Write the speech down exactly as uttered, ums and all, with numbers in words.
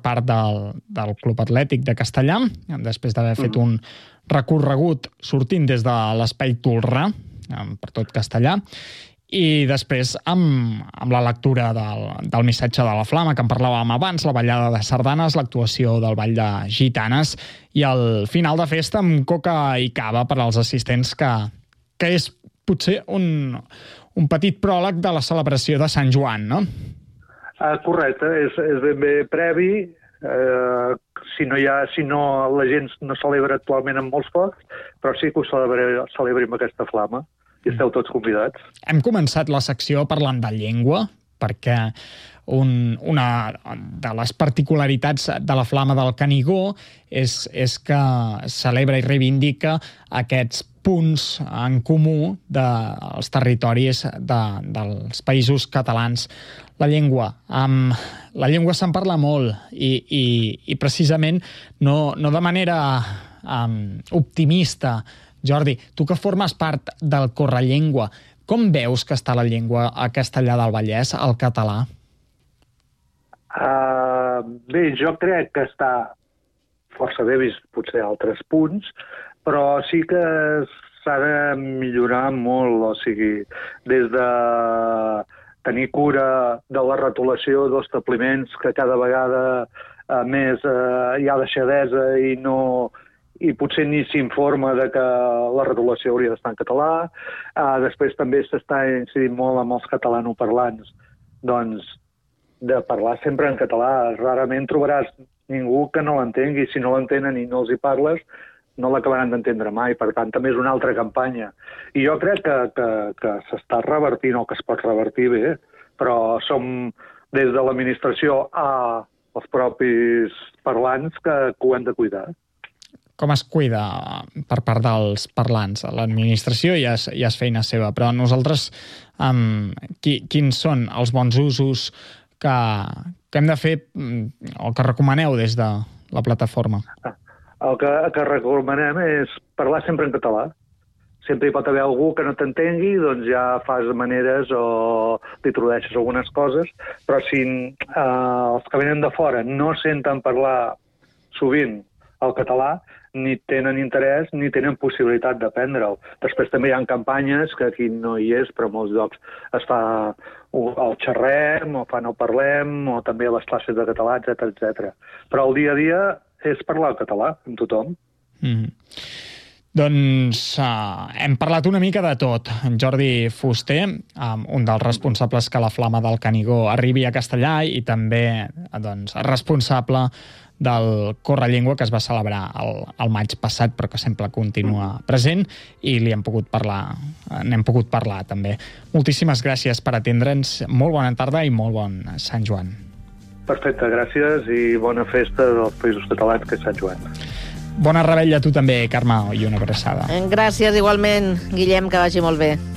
part del, del Club Atlètic de Castellà, després d'haver fet un recorregut sortint des de l'Espai Tolrà, per tot Castellà, i després amb, amb la lectura del, del missatge de la Flama, que en parlàvem abans, la ballada de sardanes, l'actuació del Ball de Gitanes, i el final de festa amb coca i cava per als assistents, que, que és potser un, un petit pròleg de la celebració de Sant Joan, no? Uh, correcte, és, és ben bé previ. Uh, si no hi ha, si no, la gent no celebra actualment amb molts focs, però sí que ho celebra, celebri amb aquesta flama, i esteu tots convidats. Hem començat la secció parlant de llengua, perquè un, una de les particularitats de la Flama del Canigó és, és que celebra i reivindica aquests punts en comú dels territoris de, dels països catalans. La llengua. Um, la llengua se'n parla molt i, i, i precisament no, no de manera um, optimista. Jordi, tu que formes part del Correllengua, com veus que està la llengua a Castellar del Vallès, al català? Uh, bé, jo crec que està força bé vist potser altres punts, però sí que s'ha de millorar molt, o sigui, des de tenir cura de la retolació d'establiments, que cada vegada uh, més uh, hi ha deixadesa i no... i potser ni s'informa de que la retolació hauria d'estar en català. Uh, després també s'està incidint molt amb els catalanoparlants. Doncs de parlar sempre en català. Rarament trobaràs ningú que no l'entengui. Si no l'entenen i no els hi parles, no l'acabaran d'entendre mai. Per tant, també és una altra campanya. I jo crec que, que, que s'està revertint, o que es pot revertir bé, però som des de l'administració a els propis parlants que, que ho hem de cuidar. Com es cuida per part dels parlants? L'administració ja és, ja és feina seva, però nosaltres um, qui, quins són els bons usos que, que hem de fer o que recomaneu des de la plataforma? El que, que recomanem és parlar sempre en català. Sempre hi pot haver algú que no t'entengui, doncs ja fas maneres o li introdueixes algunes coses, però si eh, els que venen de fora no senten parlar sovint el català, ni tenen interès ni tenen possibilitat d'aprendre-ho. Després també hi ha campanyes, que aquí no hi és, però a molts llocs es fa el xerrem, o fa no parlem, o també les classes de català, etcètera, etcètera. Però el dia a dia és parlar el català amb tothom. Mm-hmm. Doncs uh, hem parlat una mica de tot. En Jordi Fuster, um, un dels responsables que la Flama del Canigó arribi a Castellà i també doncs, responsable del Correllengua, que es va celebrar el, el maig passat, però que sempre continua present, i li hem pogut parlar, n'hem pogut parlar també. Moltíssimes gràcies per atendre'ns. Molt bona tarda i molt bon Sant Joan. Perfecte, gràcies i bona festa dels Països Catalans, que és Sant Joan. Bona rebella a tu també, Carme, i una abraçada. Gràcies igualment, Guillem, que vagi molt bé.